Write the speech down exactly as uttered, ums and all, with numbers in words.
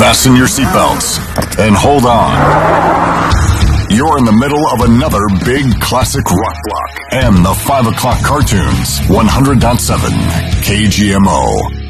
Fasten your seatbelts and hold on. You're in the middle of another big classic rock block and the five o'clock cartoons. one hundred point seven K G M O.